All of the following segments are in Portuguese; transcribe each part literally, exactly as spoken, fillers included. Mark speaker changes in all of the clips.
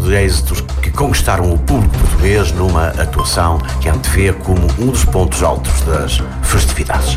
Speaker 1: de êxitos que conquistaram o público português numa atuação que antevê como um dos pontos altos das festividades.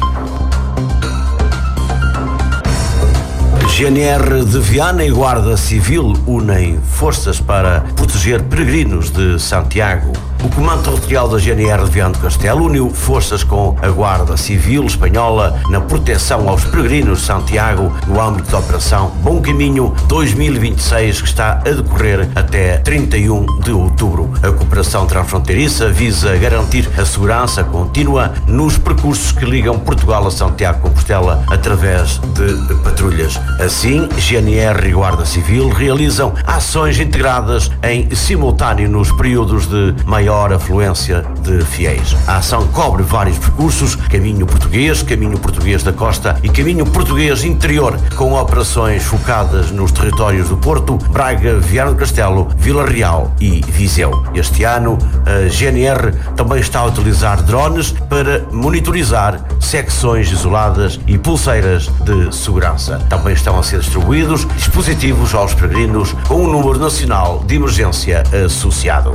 Speaker 1: G N R de Viana e Guarda Civil unem forças para proteger peregrinos de Santiago. O Comando Territorial da G N R de Viana do Castelo uniu forças com a Guarda Civil Espanhola na proteção aos peregrinos de Santiago no âmbito da Operação Bom Caminho dois mil e vinte e seis, que está a decorrer até trinta e um de outubro. A cooperação transfronteiriça visa garantir a segurança contínua nos percursos que ligam Portugal a Santiago de Compostela através de patrulhas. Assim, G N R e Guarda Civil realizam ações integradas em simultâneo nos períodos de maior afluência de fiéis. A ação cobre vários percursos: caminho português, caminho português da costa e caminho português interior, com operações focadas nos territórios do Porto, Braga, Viana do Castelo, Vila Real e Viseu. Este ano, a G N R também está a utilizar drones para monitorizar secções isoladas e pulseiras de segurança. Também estão a ser distribuídos dispositivos aos peregrinos com um número nacional de emergência associado.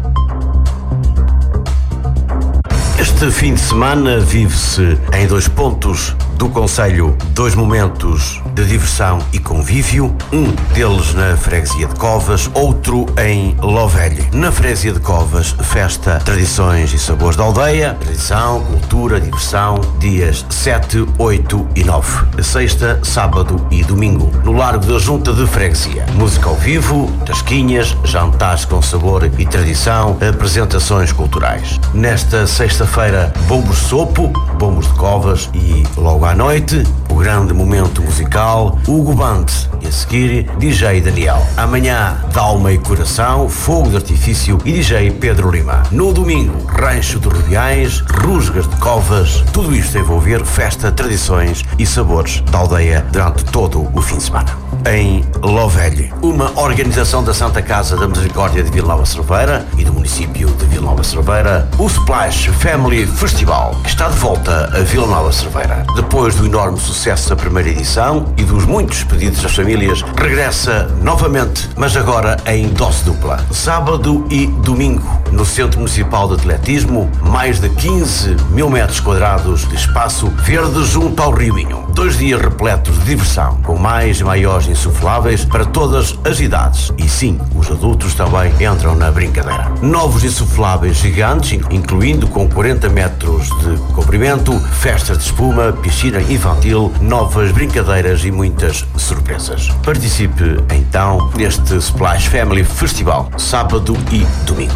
Speaker 1: Este fim de semana vive-se em dois pontos do concelho dois momentos de diversão e convívio, um deles na freguesia de Covas, outro em Lovelho. Na freguesia de Covas, festa, tradições e sabores da aldeia, tradição, cultura, diversão, dias sete, oito e nove, sexta, sábado e domingo, no Largo da Junta de Freguesia. Música ao vivo, tasquinhas, jantares com sabor e tradição, apresentações culturais. Nesta sexta-feira, bombos de sopo, bombos de Covas e logo à noite, o grande momento musical, Hugo Band e a seguir D J Daniel. Amanhã, Dalma e Coração, Fogo de Artifício e D J Pedro Lima. No domingo, Rancho de Rubiais, Rusgas de Covas, tudo isto a envolver festa, tradições e sabores da aldeia durante todo o fim de semana. Em Lovelho, uma organização da Santa Casa da Misericórdia de Vila Nova de Cerveira e do município de Vila Nova de Cerveira, o Splash Family Festival está de volta a Vila Nova de Cerveira. Depois do enorme sucesso da primeira edição e dos muitos pedidos das famílias, regressa novamente, mas agora em dose dupla. Sábado e domingo, no Centro Municipal de Atletismo, mais de quinze mil metros quadrados de espaço verde junto ao Rio Minho. Dois dias repletos de diversão, com mais e maiores insufláveis para todas as idades. E sim, os adultos também entram na brincadeira. Novos insufláveis gigantes, incluindo com quarenta metros de comprimento, festas de espuma, piscina infantil, novas brincadeiras e muitas surpresas. Participe então neste Splash Family Festival, sábado e domingo.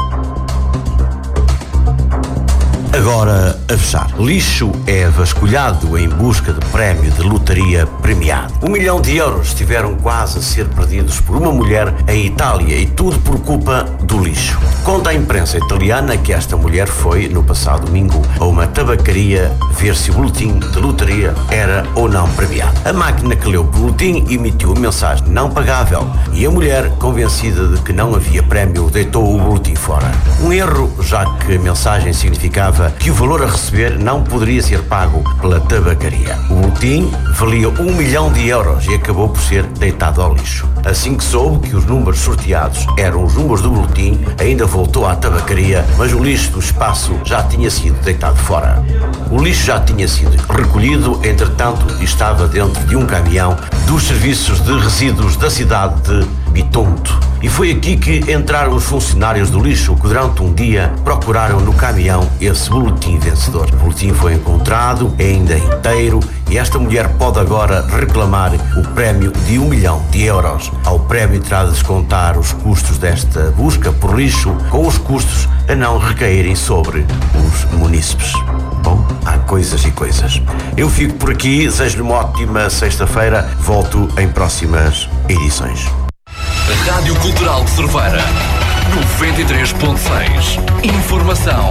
Speaker 1: Agora a fechar. Lixo é vasculhado em busca de prémio de lotaria premiado. Um milhão de euros estiveram quase a ser perdidos por uma mulher em Itália, e tudo por culpa do lixo. Conta a imprensa italiana que esta mulher foi, no passado domingo, a uma tabacaria ver se o boletim de lotaria era ou não premiado. A máquina que leu o boletim emitiu a mensagem não pagável e a mulher, convencida de que não havia prémio, deitou o boletim fora. Um erro, já que a mensagem significava que o valor a receber não poderia ser pago pela tabacaria. O boletim valia um milhão de euros e acabou por ser deitado ao lixo. Assim que soube que os números sorteados eram os números do boletim, ainda voltou à tabacaria, mas o lixo do espaço já tinha sido deitado fora. O lixo já tinha sido recolhido, entretanto, e estava dentro de um caminhão dos serviços de resíduos da cidade de Bitonto. E foi aqui que entraram os funcionários do lixo, que durante um dia procuraram no caminhão esse boletim vencedor. O boletim foi encontrado ainda inteiro e esta mulher pode agora reclamar o prémio de um milhão de euros. Ao prémio terá de descontar os custos desta busca por lixo, com os custos a não recaírem sobre os munícipes. Bom, há coisas e coisas. Eu fico por aqui, desejo-lhe uma ótima sexta-feira, volto em próximas edições.
Speaker 2: Rádio Cultural de Cerveira, noventa e três ponto seis. Informação.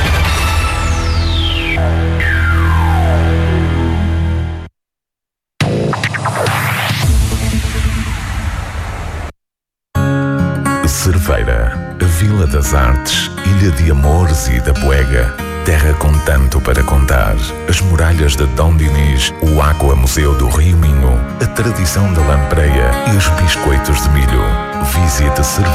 Speaker 3: Cerveira, a Vila das Artes, ilha de amores e da poega, terra com tanto para contar. As muralhas de Dom Dinis, o Aqua Museu do Rio Minho, a tradição da lampreia e os biscoitos de milho. Visite Cerveira.